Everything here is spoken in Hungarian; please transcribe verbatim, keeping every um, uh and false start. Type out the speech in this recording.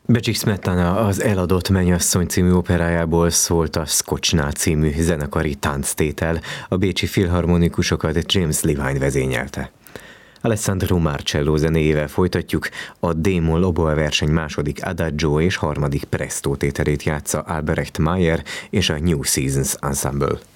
Becsik Smetana az Eladott mennyasszony című operájából szólt a Skocsná című zenekari tánctétel, a bécsi filharmonikusokat James Levine vezényelte. Alessandro Marcello zenéjével folytatjuk, a D-moll oboe verseny második Adagio és harmadik Presto tételét játsza Albrecht Meyer és a New Seasons Ensemble.